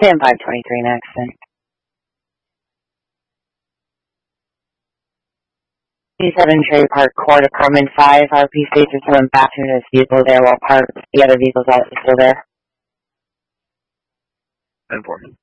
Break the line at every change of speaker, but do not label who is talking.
Sam 523 next, then. P7 Cherry Park Court, Apartment 5, RP stations from bathroom to his vehicle there while parked. The other vehicles also still there.
10-4.